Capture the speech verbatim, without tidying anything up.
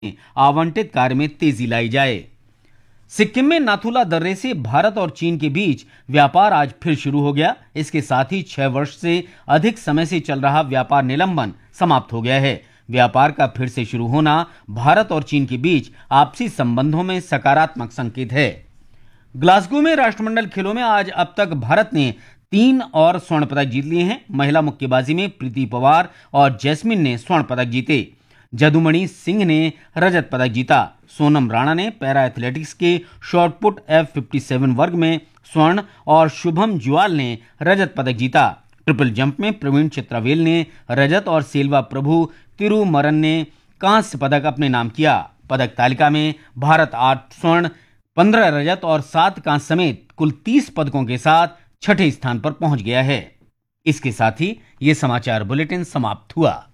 आवंटित कार्य में तेजी लाई जाए। सिक्किम में नाथुला दर्रे से भारत और चीन के बीच व्यापार आज फिर शुरू हो गया। इसके साथ ही छह वर्ष से अधिक समय से चल रहा व्यापार निलंबन समाप्त हो गया है। व्यापार का फिर से शुरू होना भारत और चीन के बीच आपसी संबंधों में सकारात्मक संकेत है। ग्लासगो में राष्ट्रमंडल खेलों में आज अब तक भारत ने तीन और स्वर्ण पदक जीत लिए हैं। महिला मुक्केबाजी में प्रीति पवार और जैस्मिन ने स्वर्ण पदक जीते। जदुमणि सिंह ने रजत पदक जीता। सोनम राणा ने पैरा एथलेटिक्स के शॉटपुट एफ सत्तावन वर्ग में स्वर्ण और शुभम जुआल ने रजत पदक जीता। ट्रिपल जंप में प्रवीण चित्रावेल ने रजत और सेल्वा प्रभु तिरुमरन ने कांस्य पदक अपने नाम किया। पदक तालिका में भारत आठ स्वर्ण, पंद्रह रजत और सात कांस्य समेत कुल तीस पदकों के साथ छठे स्थान पर पहुंच गया है। इसके साथ ही ये समाचार बुलेटिन समाप्त हुआ।